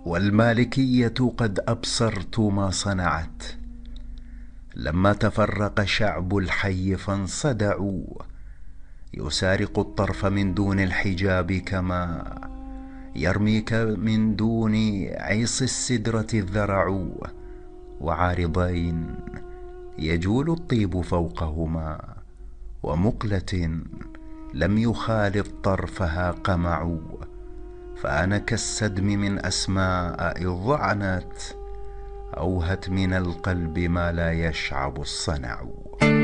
والمالكية قد أبصرت ما صنعت، لما تفرق شعب الحي فانصدعوا، يسارق الطرف من دون الحجاب، كما يرميك من دون عيص السدرة الذرع، وعارضين يجول الطيب فوقهما، ومقلة لم يخالط طرفها قمع، فأنا كالسدم من أسماء إذ ضعنت، أوهت من القلب ما لا يشعب الصنع.